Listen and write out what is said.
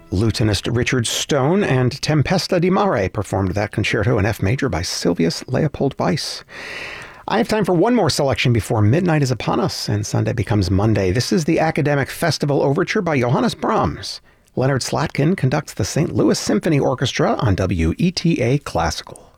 Lutenist Richard Stone and Tempesta di Mare performed that concerto in F major by Sylvius Leopold Weiss. I have time for one more selection before midnight is upon us and Sunday becomes Monday. This is the Academic Festival Overture by Johannes Brahms. Leonard Slatkin conducts the St. Louis Symphony Orchestra on WETA Classical.